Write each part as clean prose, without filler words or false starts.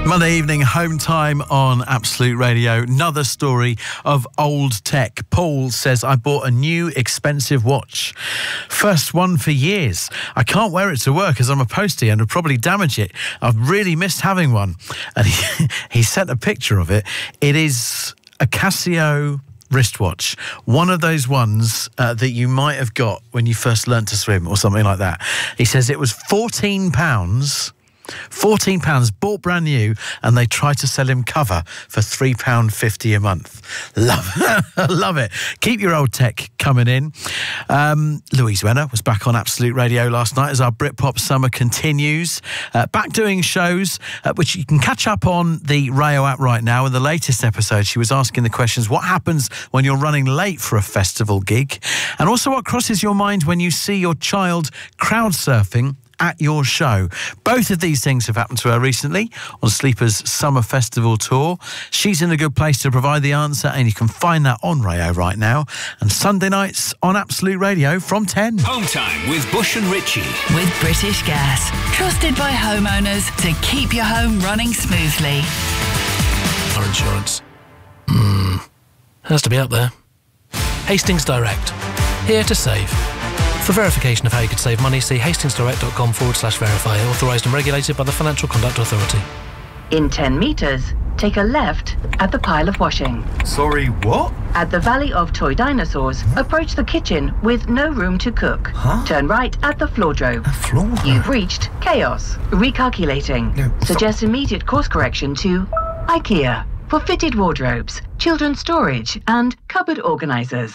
Monday evening, home time on Absolute Radio. Another story of old tech. Paul says, I bought a new expensive watch. First one for years. I can't wear it to work as I'm a postie and would probably damage it. I've really missed having one. And he sent a picture of it. It is a Casio wristwatch, one of those ones that you might have got when you first learnt to swim or something like that. He says it was £14, bought brand new, and they tried to sell him cover for £3.50 a month. Love it. Keep your old tech coming in. Louise Renner was back on Absolute Radio last night as our Britpop summer continues. Back doing shows, which you can catch up on the Rayo app right now. In the latest episode, she was asking the questions, what happens when you're running late for a festival gig? And also what crosses your mind when you see your child crowd surfing at your show. Both of these things have happened to her recently on Sleeper's Summer Festival Tour. She's in a good place to provide the answer, and you can find that on Rayo right now. And Sunday nights on Absolute Radio from 10. Home time with Bush and Richie. With British Gas. Trusted by homeowners to keep your home running smoothly. Our insurance. Has to be up there. Hastings Direct. Here to save. For verification of how you could save money, see hastingsdirect.com/verify. Authorised and regulated by the Financial Conduct Authority. In 10 metres, take a left at the pile of washing. Sorry, what? At the Valley of Toy Dinosaurs, approach the kitchen with no room to cook. Turn right at the floordrobe. You've reached chaos. Recalculating. No, Suggest immediate course correction to IKEA for fitted wardrobes, children's storage and cupboard organisers.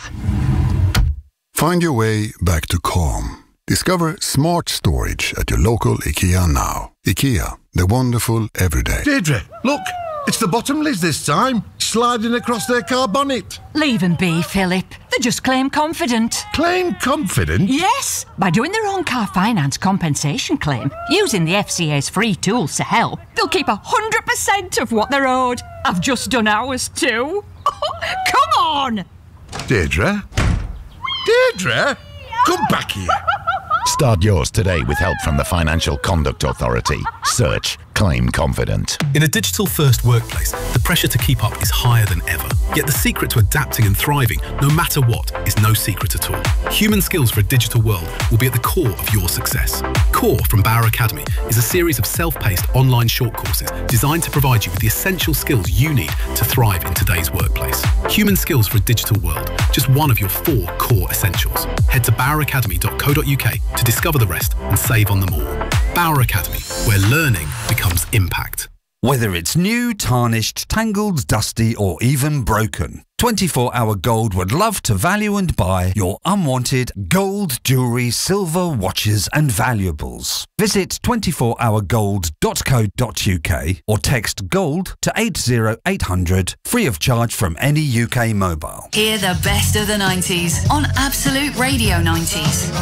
Find your way back to calm. Discover smart storage at your local IKEA now. IKEA, the wonderful everyday. Deirdre, look, it's the Bottomleys this time, sliding across their car bonnet. Leave them be, Philip. They just claim confident. Claim confident? Yes, by doing their own car finance compensation claim, using the FCA's free tools to help, they'll keep 100% of what they're owed. I've just done ours too. Come on! Deirdre? Deirdre? Come back here. Start yours today with help from the Financial Conduct Authority. Search Claim Confident. In a digital-first workplace, the pressure to keep up is higher than ever. Yet the secret to adapting and thriving, no matter what, is no secret at all. Human skills for a digital world will be at the core of your success. Core from Bauer Academy is a series of self-paced online short courses designed to provide you with the essential skills you need to thrive in today's workplace. Human skills for a digital world, just one of your 4 core essentials. Head to boweracademy.co.uk to discover the rest and save on them all. Bauer Academy, where learning becomes impact. Whether it's new, tarnished, tangled, dusty or even broken, 24 Hour Gold would love to value and buy your unwanted gold, jewellery, silver, watches and valuables. Visit 24hourgold.co.uk or text GOLD to 80800 free of charge from any UK mobile. Hear the best of the 90s on Absolute Radio 90s.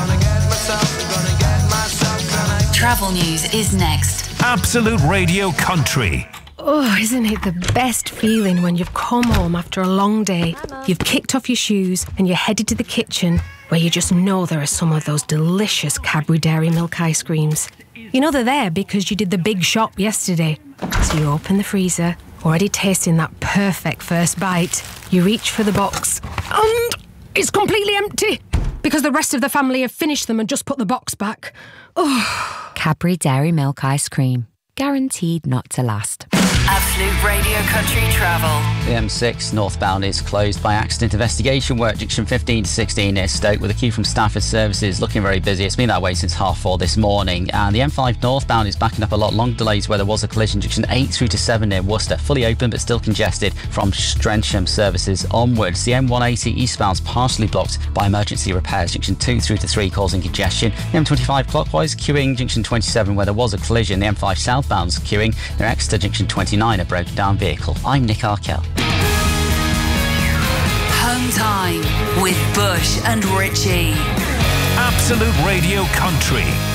Travel news is next. Absolute Radio Country. Oh, isn't it the best feeling when you've come home after a long day, you've kicked off your shoes and you're headed to the kitchen where you just know there are some of those delicious Cadbury Dairy Milk ice creams. You know they're there because you did the big shop yesterday. So you open the freezer, already tasting that perfect first bite. You reach for the box and it's completely empty because the rest of the family have finished them and just put the box back. Oh. Cadbury Dairy Milk ice cream. Guaranteed not to last. Absolute Radio Country Travel. The M6 northbound is closed by accident investigation work, junction 15 to 16 near Stoke, with a queue from Stafford Services looking very busy. It's been that way since 4:30 this morning. And the M5 northbound is backing up a lot. Long delays where there was a collision, junction 8 through to 7 near Worcester. Fully open but still congested from Strensham Services onwards. The M180 eastbound is partially blocked by emergency repairs, junction 2 through to 3 causing congestion. The M25 clockwise queuing, junction 27 where there was a collision. The M5 southbound's queuing near Exeter, junction 29. A broken down vehicle. I'm Nick Arkell. Home time with Bush and Richie. Absolute Radio Country.